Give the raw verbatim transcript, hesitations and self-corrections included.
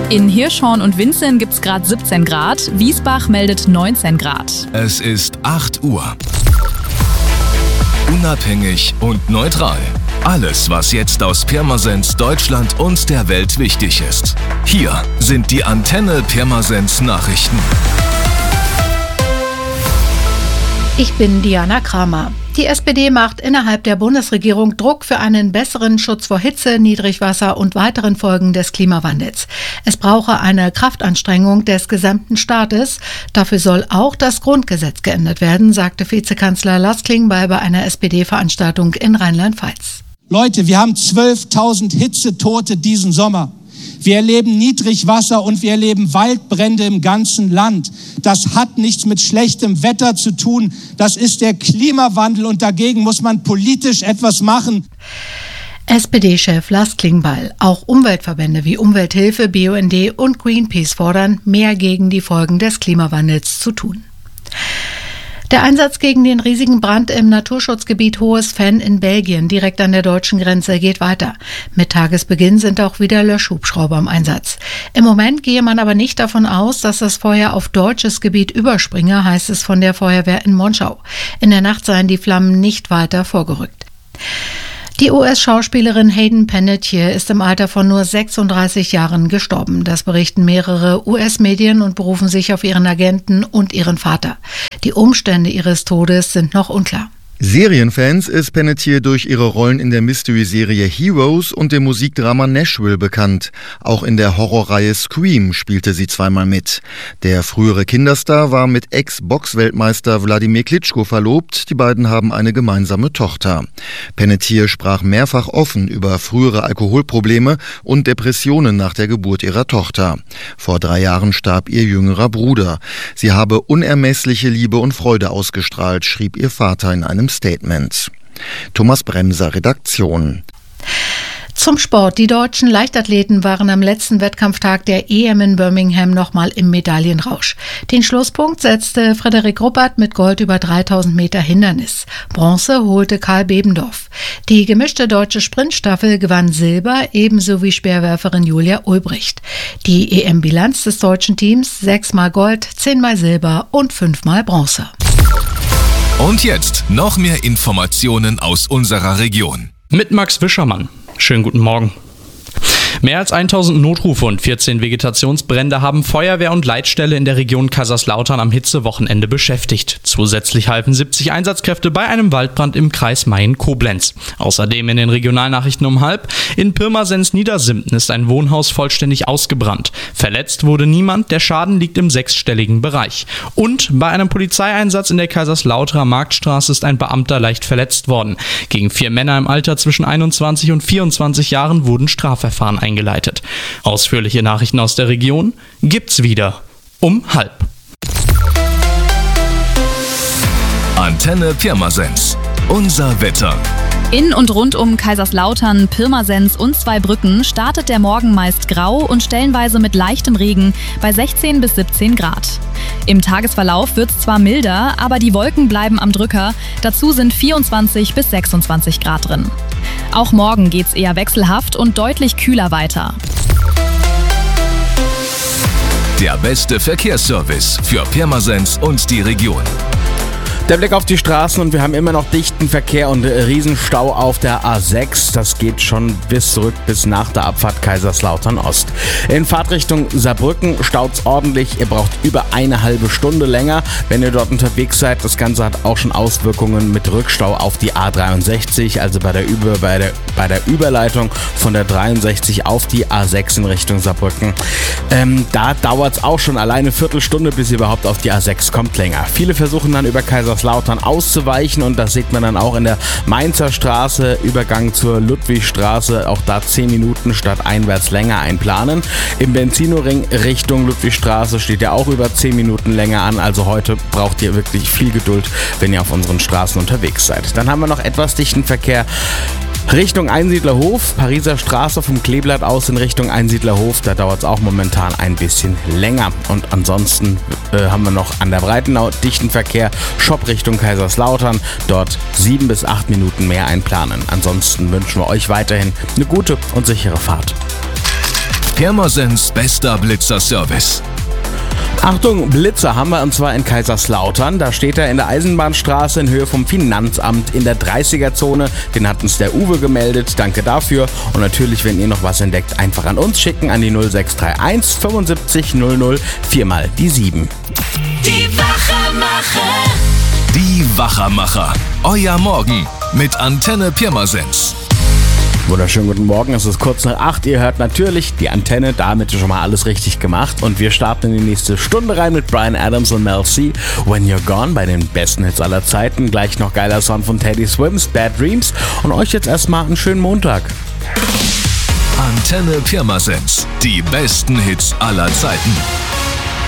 In Hirschhorn und Winzeln gibt es gerade siebzehn Grad, Wiesbach meldet neunzehn Grad. Es ist acht Uhr. Unabhängig und neutral. Alles, was jetzt aus Pirmasens, Deutschland und der Welt wichtig ist. Hier sind die Antenne Pirmasens Nachrichten. Ich bin Diana Kramer. Die S P D macht innerhalb der Bundesregierung Druck für einen besseren Schutz vor Hitze, Niedrigwasser und weiteren Folgen des Klimawandels. Es brauche eine Kraftanstrengung des gesamten Staates. Dafür soll auch das Grundgesetz geändert werden, sagte Vizekanzler Lars Klingbeil bei einer S P D-Veranstaltung in Rheinland-Pfalz. Leute, wir haben zwölftausend Hitzetote diesen Sommer. Wir erleben Niedrigwasser und wir erleben Waldbrände im ganzen Land. Das hat nichts mit schlechtem Wetter zu tun. Das ist der Klimawandel und dagegen muss man politisch etwas machen. S P D-Chef Lars Klingbeil. Auch Umweltverbände wie Umwelthilfe, B U N D und Greenpeace fordern, mehr gegen die Folgen des Klimawandels zu tun. Der Einsatz gegen den riesigen Brand im Naturschutzgebiet Hohes Venn in Belgien, direkt an der deutschen Grenze, geht weiter. Mit Tagesbeginn sind auch wieder Löschhubschrauber im Einsatz. Im Moment gehe man aber nicht davon aus, dass das Feuer auf deutsches Gebiet überspringe, heißt es von der Feuerwehr in Monschau. In der Nacht seien die Flammen nicht weiter vorgerückt. Die U S-Schauspielerin Hayden Panettiere ist im Alter von nur sechsunddreißig Jahren gestorben. Das berichten mehrere U S-Medien und berufen sich auf ihren Agenten und ihren Vater. Die Umstände ihres Todes sind noch unklar. Serienfans ist Panettiere durch ihre Rollen in der Mystery-Serie Heroes und dem Musikdrama Nashville bekannt. Auch in der Horrorreihe Scream spielte sie zweimal mit. Der frühere Kinderstar war mit Ex-Box-Weltmeister Wladimir Klitschko verlobt. Die beiden haben eine gemeinsame Tochter. Panettiere sprach mehrfach offen über frühere Alkoholprobleme und Depressionen nach der Geburt ihrer Tochter. Vor drei Jahren starb ihr jüngerer Bruder. Sie habe unermessliche Liebe und Freude ausgestrahlt, schrieb ihr Vater in einem Statement. Thomas Bremser, Redaktion. Zum Sport. Die deutschen Leichtathleten waren am letzten Wettkampftag der E M in Birmingham nochmal im Medaillenrausch. Den Schlusspunkt setzte Frederik Ruppert mit Gold über dreitausend Meter Hindernis. Bronze holte Karl Bebendorf. Die gemischte deutsche Sprintstaffel gewann Silber, ebenso wie Speerwerferin Julia Ulbricht. Die E M-Bilanz des deutschen Teams: sechsmal Gold, zehnmal Silber und fünfmal Bronze. Und jetzt noch mehr Informationen aus unserer Region. Mit Max Wischermann. Schönen guten Morgen. Mehr als tausend Notrufe und vierzehn Vegetationsbrände haben Feuerwehr und Leitstelle in der Region Kaiserslautern am Hitzewochenende beschäftigt. Zusätzlich halfen siebzig Einsatzkräfte bei einem Waldbrand im Kreis Mayen-Koblenz. Außerdem in den Regionalnachrichten um halb: In Pirmasens-Niedersimten ist ein Wohnhaus vollständig ausgebrannt. Verletzt wurde niemand, der Schaden liegt im sechsstelligen Bereich. Und bei einem Polizeieinsatz in der Kaiserslauterer Marktstraße ist ein Beamter leicht verletzt worden. Gegen vier Männer im Alter zwischen einundzwanzig und vierundzwanzig Jahren wurden Strafverfahren eingeleitet. Ausführliche Nachrichten aus der Region gibt's wieder um halb. Antenne Pirmasens. Unser Wetter. In und rund um Kaiserslautern, Pirmasens und Zweibrücken startet der Morgen meist grau und stellenweise mit leichtem Regen bei sechzehn bis siebzehn Grad. Im Tagesverlauf wird es zwar milder, aber die Wolken bleiben am Drücker. Dazu sind vierundzwanzig bis sechsundzwanzig Grad drin. Auch morgen geht's eher wechselhaft und deutlich kühler weiter. Der beste Verkehrsservice für Pirmasens und die Region. Der Blick auf die Straßen und wir haben immer noch dichten Verkehr und Riesenstau auf der A sechs. Das geht schon bis zurück bis nach der Abfahrt Kaiserslautern Ost. In Fahrtrichtung Saarbrücken staut's ordentlich. Ihr braucht über eine halbe Stunde länger, wenn ihr dort unterwegs seid. Das Ganze hat auch schon Auswirkungen mit Rückstau auf die A dreiundsechzig, also bei der, Über, bei der, bei der Überleitung von der dreiundsechzig auf die A sechs in Richtung Saarbrücken. Ähm, da dauert's auch schon alleine eine Viertelstunde, bis ihr überhaupt auf die A sechs kommt, länger. Viele versuchen dann über Kaiserslautern auszuweichen und das sieht man dann auch in der Mainzer Straße, Übergang zur Ludwigstraße, auch da zehn Minuten statt einwärts länger einplanen. Im Benzinoring Richtung Ludwigstraße steht ja auch über zehn Minuten länger an, also heute braucht ihr wirklich viel Geduld, wenn ihr auf unseren Straßen unterwegs seid. Dann haben wir noch etwas dichten Verkehr Richtung Einsiedlerhof, Pariser Straße vom Kleeblatt aus in Richtung Einsiedlerhof, da dauert es auch momentan ein bisschen länger. Und ansonsten äh, haben wir noch an der Breitenau dichten Verkehr, Shop Richtung Kaiserslautern, dort sieben bis acht Minuten mehr einplanen. Ansonsten wünschen wir euch weiterhin eine gute und sichere Fahrt. Pirmasens bester Blitzerservice. Achtung, Blitzer haben wir, und zwar in Kaiserslautern. Da steht er in der Eisenbahnstraße in Höhe vom Finanzamt in der dreißiger-Zone. Den hat uns der Uwe gemeldet. Danke dafür. Und natürlich, wenn ihr noch was entdeckt, einfach an uns schicken an die null sechs drei eins fünfundsiebzig null null viermal die sieben. Die Wachermacher. Die Wachermacher. Euer Morgen mit Antenne Pirmasens. Wunderschönen guten Morgen, es ist kurz nach acht. Ihr hört natürlich die Antenne, damit schon mal alles richtig gemacht. Und wir starten in die nächste Stunde rein mit Bryan Adams und Mel C. When You're Gone, bei den besten Hits aller Zeiten. Gleich noch geiler Song von Teddy Swims, Bad Dreams. Und euch jetzt erstmal einen schönen Montag. Antenne Pirmasens, die besten Hits aller Zeiten.